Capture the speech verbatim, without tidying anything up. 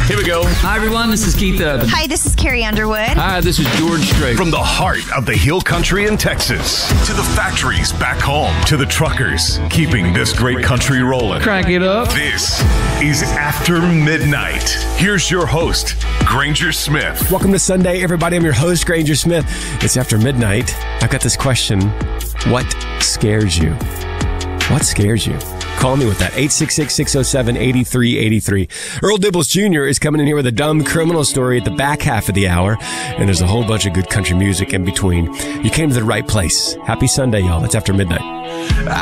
Here we go. Hi, everyone. This is Keith Urban. Hi, this is Carrie Underwood. Hi, this is George Strait. From the heart of the Hill Country in Texas to the factories back home to the truckers keeping this great country rolling. Crank it up. This is After Midnight. Here's your host, Granger Smith. Welcome to Sunday, everybody. I'm your host, Granger Smith. It's After Midnight. I've got this question. What scares you? What scares you? Call me with that. eight six six, six oh seven, eight three eight three. Earl Dibbles Junior is coming in here with a dumb criminal story at the back half of the hour. And there's a whole bunch of good country music in between. You came to the right place. Happy Sunday, y'all. It's After Midnight.